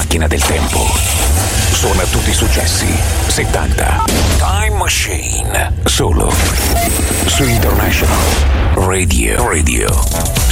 macchina del tempo. Suona tutti i successi 70. Time Machine. Solo su International Radio.